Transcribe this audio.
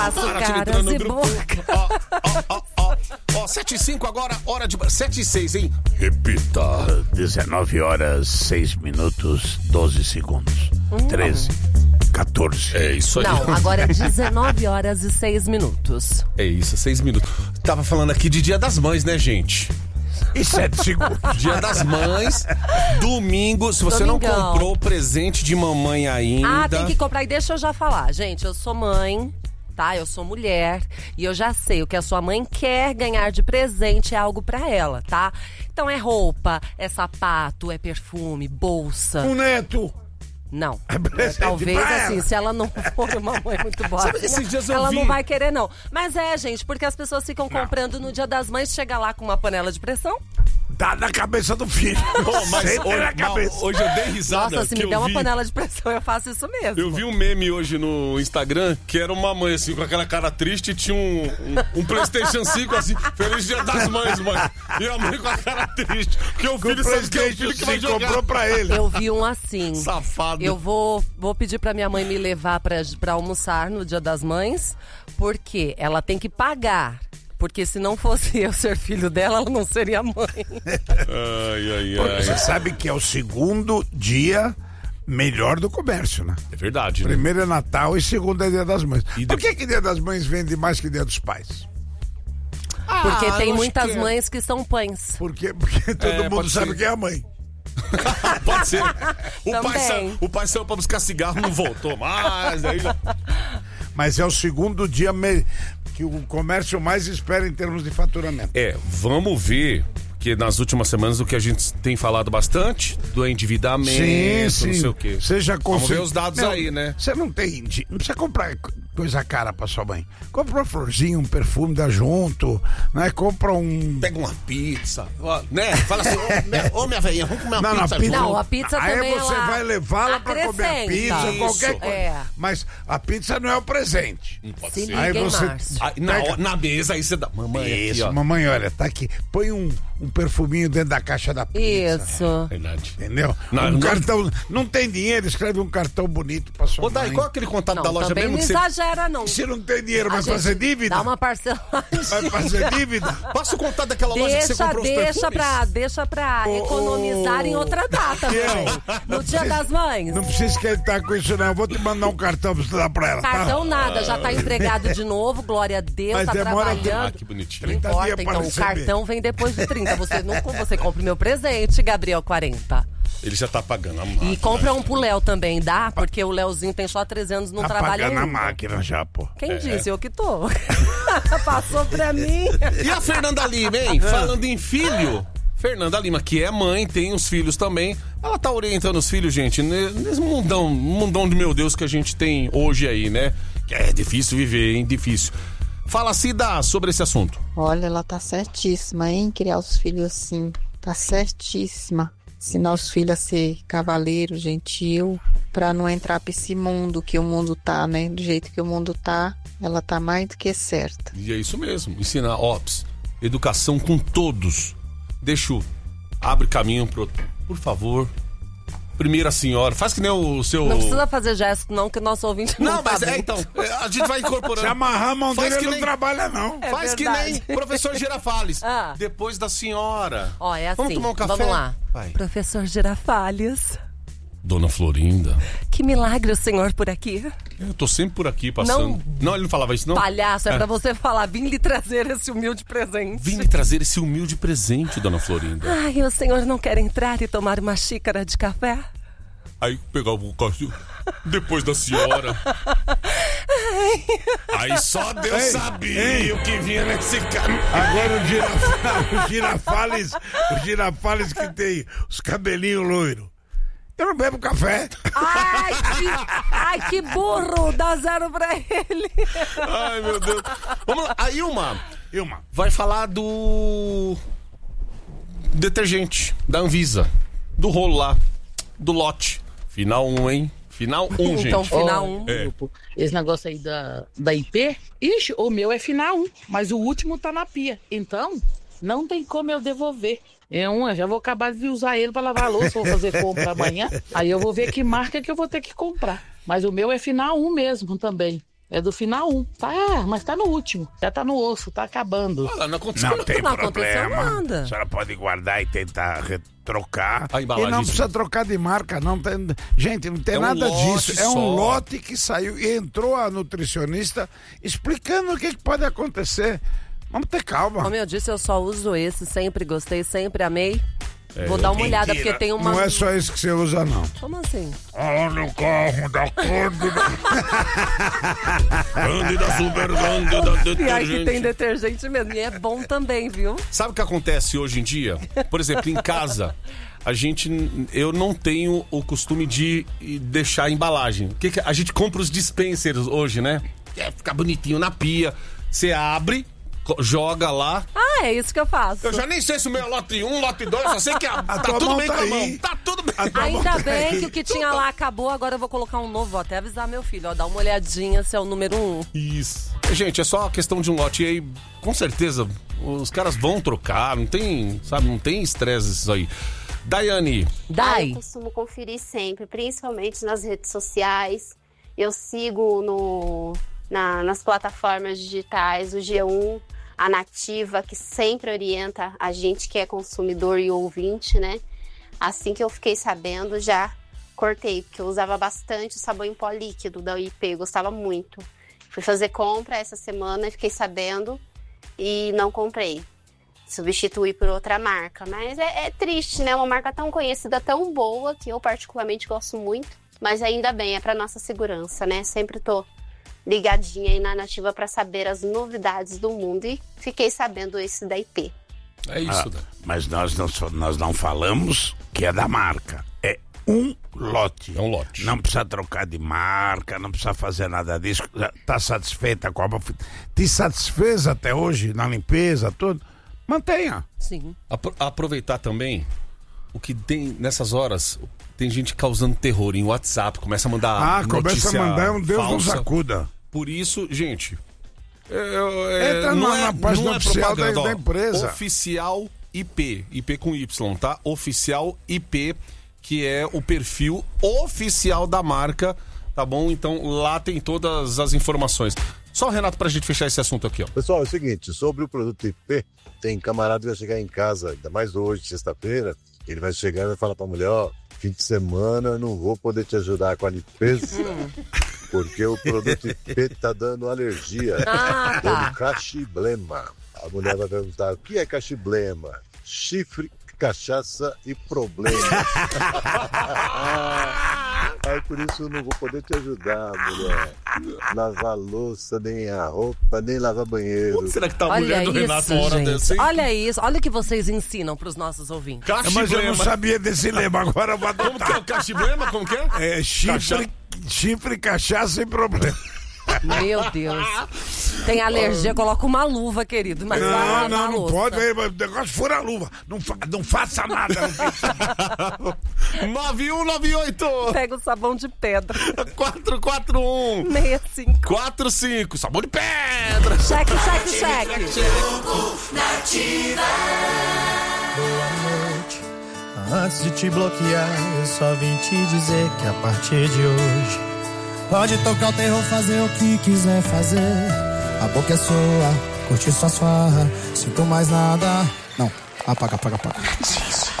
Cara no grupo. Ó, 7h05 agora, hora de... 7h06, hein? Repita. 19h06, 12 segundos. 13, 14. É isso aí. Não, agora é 19h06. É isso, 6 minutos. Tava falando aqui de Dia das Mães, né, gente? E 7 segundos. Dia das Mães, domingo. Se você Domingão. não comprou presente de mamãe ainda... Ah, tem que comprar. E deixa eu já falar. Gente, eu sou mãe, tá? Eu sou mulher. E eu já sei o que a sua mãe quer ganhar de presente é algo pra ela, tá? Então é roupa, é sapato, é perfume, bolsa. Um neto. Não. É presente Talvez pra assim, ela. se ela não for uma mãe muito boa, Sabe, esses dias eu ela vi- não vai querer, não. Mas gente, porque as pessoas ficam comprando no Dia das Mães, chega lá com uma panela de pressão. Dá na cabeça do filho. Sempre na cabeça. Hoje eu dei risada. Nossa, se que me der eu uma vi- panela de pressão, eu faço isso mesmo. Eu vi um meme hoje no Instagram que era uma mãe assim, com aquela cara triste, e tinha um PlayStation 5 assim, Feliz Dia das Mães, mãe. E a mãe com a cara triste. Porque o filho sabe que é o filho que vai jogar. comprou pra ele. Eu vi um assim. Safado. Eu vou pedir pra minha mãe me levar pra almoçar no Dia das Mães, porque ela tem que pagar. Porque se não fosse eu ser filho dela, ela não seria mãe. Ai. Você sabe que é o segundo dia melhor do comércio, né? É verdade, né? Primeiro é Natal e segundo é Dia das Mães. E Por que Dia das Mães vende mais que Dia dos Pais? Porque eu tem acho muitas que é. mães que são pães. Porque todo mundo pode sabe ser. quem é a mãe. Pode ser. Também. O pai saiu pra buscar cigarro, não voltou mais. Aí já... Mas é o segundo dia que o comércio mais espera em termos de faturamento. Vamos ver, que nas últimas semanas o que a gente tem falado bastante, do endividamento, não sei o quê. Seja Vamos ver os dados aí, né? Você não precisa comprar coisa cara pra sua mãe. Compra uma florzinha, um perfume, dá junto, né? Compra um... Pega uma pizza, ó, né? Fala assim, ô minha velhinha, vamos comer uma Não, pizza na pizza- junto. Não, a pizza Aí também você ela vai levá-la pra comer acrescenta. pizza, Isso. qualquer coisa. É. Mas a pizza não é o presente. Não pode Se ser. liga, Aí hein, você- Márcio? Aí, na mesa, aí você dá. Mamãe, aqui, Isso, ó. mamãe, olha, tá aqui. Põe um perfuminho dentro da caixa da pizza. Isso. Verdade. Entendeu? Não, Cartão. Não tem dinheiro, escreve um cartão bonito pra sua Ô, Dai, mãe. qual é aquele contato Não, da loja também mesmo não que você... exagera, não. Se não tem dinheiro, vai A gente fazer dívida? Dá uma parcelagem. Vai fazer dívida? Passa o contato daquela loja que você comprou os perfumes. Deixa pra economizar em outra data, Fiel, mãe. No Dia das Mães. Não precisa esquentar com isso, não. Eu vou te mandar um cartão pra você dar pra ela, tá? Cartão nada, já tá empregado de novo, glória a Deus, Mas tá demora trabalhando. Ah, que bonitinho. Não 30 importa, dias pra então o receber. cartão vem depois de 30. Você compra o meu presente, Gabriel 40. Ele já tá pagando a E máquina. compra um pro Léo também, dá? Porque o Léozinho tem só 13 anos, não Tá trabalha pagando a ainda. máquina já, pô. Quem disse? Eu que tô. Passou pra mim. E a Fernanda Lima, hein? Falando em filho... Fernanda Lima, que é mãe, tem os filhos também. Ela tá orientando os filhos, gente, nesse mundão de meu Deus que a gente tem hoje aí, né? Que é difícil viver, hein? Difícil. Fala, Cida, sobre esse assunto. Olha, ela tá certíssima, hein? Criar os filhos assim. Tá certíssima. Ensinar os filhos a ser cavaleiro, gentil, pra não entrar pra esse mundo que o mundo tá, né? Do jeito que o mundo tá, ela tá mais do que certa. E é isso mesmo. Ensinar, educação com todos. Abre caminho por favor. Primeira senhora, faz que nem o seu... Não precisa fazer gesto, não, que o nosso ouvinte não, Não, tá mas bem. então, a gente vai incorporando. Se amarrar a mão Faz dele, que ele nem- não trabalha, não. É Faz verdade. que nem professor Girafales. Ah. Depois da senhora. Ó, é assim. Vamos tomar um café? Vamos lá. Vai. Professor Girafales, Dona Florinda. que milagre o senhor por aqui. Eu tô sempre por aqui passando. Não, ele não falava isso, não? Palhaço, é pra você falar, vim lhe trazer esse humilde presente. Vim lhe trazer esse humilde presente, Dona Florinda. Ai, o senhor não quer entrar e tomar uma xícara de café? Aí pegava o cachorro. Depois da senhora. Aí só Deus sabia o que vinha nesse caminho. Agora o girafales que tem os cabelinhos loiros. Eu não bebo café. Ai, que burro! Dá 0 pra ele. Ai, meu Deus. Vamos lá. A Ilma Ilma, vai falar do detergente da Anvisa. Do rolo lá. Do lote. Final 1, hein? Final 1, gente. Então, final 1. Grupo. Esse negócio aí da IP, ixi, o meu é final 1, mas o último tá na pia. Então, não tem como eu devolver. Eu já vou acabar de usar ele pra lavar a louça, vou fazer compra amanhã. Aí eu vou ver que marca que eu vou ter que comprar. Mas o meu é final 1 mesmo também. É do final 1. Tá, mas tá no último. Já tá no osso, tá acabando. Olha, não aconteceu Não nada. tem Não aconteceu problema. nada. A senhora pode guardar e tentar trocar. A embalagem. E não precisa trocar de marca, não tem. Gente, não tem É um nada lote disso. É um só. lote que saiu e entrou a nutricionista explicando o que pode acontecer. Vamos ter calma. Como eu disse, eu só uso esse, sempre gostei, sempre amei. Vou dar uma olhada, porque tem uma... Não é só isso que você usa, não. Como assim? Olha o carro da Cândida. Cândida, super Cândida, E aí que tem detergente. detergente mesmo. E é bom também, viu? Sabe o que acontece hoje em dia? Por exemplo, em casa, eu não tenho o costume de deixar a embalagem. A gente compra os dispensers hoje, né? Fica bonitinho na pia. Você abre, joga lá. Ah, é isso que eu faço. Eu já nem sei se o meu é lote 1, lote 2, só sei que tá tua tudo mão bem tá com a mão. aí. Tá tudo bem. Ainda bem que o que tinha lá acabou, agora eu vou colocar um novo. Vou até avisar meu filho, ó, dá uma olhadinha se é o número 1. Isso. Gente, é só questão de um lote. E aí, com certeza, os caras vão trocar. Não tem, sabe, não tem estresse isso aí. Daiane. Dai. Eu costumo conferir sempre, principalmente nas redes sociais. Eu sigo nas plataformas digitais, o G1, a Nativa, que sempre orienta a gente que é consumidor e ouvinte, né? Assim que eu fiquei sabendo, já cortei, porque eu usava bastante o sabão em pó líquido da IP, gostava muito. Fui fazer compra essa semana e fiquei sabendo e não comprei. Substituí por outra marca, mas é triste, né? Uma marca tão conhecida, tão boa, que eu particularmente gosto muito, mas ainda bem, é para nossa segurança, né? Sempre tô ligadinha aí na Nativa para saber as novidades do mundo e fiquei sabendo esse da IP. É isso, Dan. Mas nós não falamos que é da marca. É um lote. É um lote. Não precisa trocar de marca, não precisa fazer nada disso. Tá satisfeita com a... Te satisfez até hoje na limpeza, tudo? Mantenha. Sim. Aproveitar também o que tem nessas horas. Tem gente causando terror em WhatsApp, começa a mandar começa a mandar um Deus nos falsa. acuda. Por isso, gente, Entra na página oficial da propaganda, ó. empresa. Oficial IP, IP com Y, tá? Oficial IP, que é o perfil oficial da marca, tá bom? Então lá tem todas as informações. Só, Renato, pra gente fechar esse assunto aqui, ó. Pessoal, é o seguinte, sobre o produto IP, tem camarada que vai chegar em casa, ainda mais hoje, sexta-feira, ele vai chegar e vai falar pra mulher, ó, fim de semana eu não vou poder te ajudar com a limpeza, porque o produto IP tá dando alergia, dando cachiblema. A mulher vai perguntar, o que é cachiblema? Chifre, cachaça e problema. Aí por isso eu não vou poder te ajudar, mulher. Lavar louça, nem a roupa, nem lavar banheiro. Onde será que tá a Olha mulher do isso, Renato uma hora gente. dessa, hein? Olha isso. Olha o que vocês ensinam pros nossos ouvintes. Mas eu não sabia desse lema, agora eu vou Como que é adotar. o cachiblema? Como que é? É chifre, cachaça e problema. Meu Deus. Tem alergia, coloca uma luva, querido. Mas vai lavar a Não louça. pode. O negócio fura a luva. Não faça nada. 9198 Pega o sabão de pedra. 441 65. 45. Sabão de pedra. Cheque, cheque, cheque. Boa noite. Antes de te bloquear, eu só vim te dizer que a partir de hoje pode tocar o terror, fazer o que quiser fazer. A boca é sua, curtir suas farras. Sinto mais nada. Não, apaga.